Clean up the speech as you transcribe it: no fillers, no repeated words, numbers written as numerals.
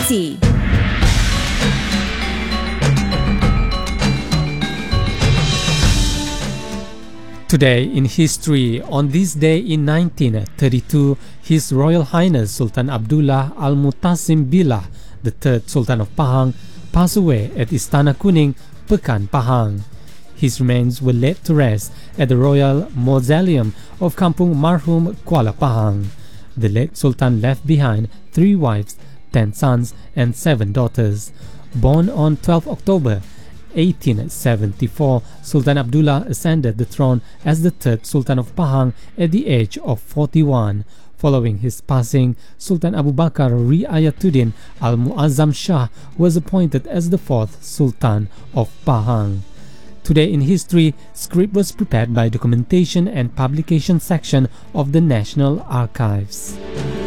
Easy. Today in history, on this day in 1932, His Royal Highness Sultan Abdullah Al-Mutasim Billah, the third Sultan of Pahang, passed away at Istana Kuning, Pekan, Pahang. His remains were laid to rest at the Royal Mausoleum of Kampung Marhum, Kuala Pahang. The late Sultan left behind 3 wives, 10 sons and 7 daughters. Born on 12 October 1874, Sultan Abdullah ascended the throne as the third Sultan of Pahang at the age of 41. Following his passing, Sultan Abu Bakar Riayatuddin Al-Muazzam Shah was appointed as the fourth Sultan of Pahang. Today in history, script was prepared by Documentation and Publication section of the National Archives.